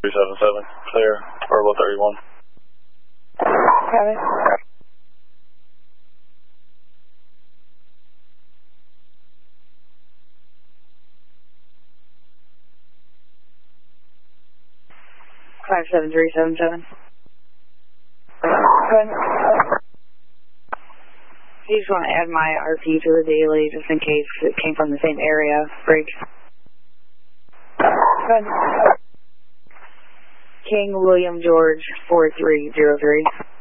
377, clear, Orbital 31. Copy. Five 7377. You just want to add my RP to the daily just in case it came from the same area. Break. King William George 4303.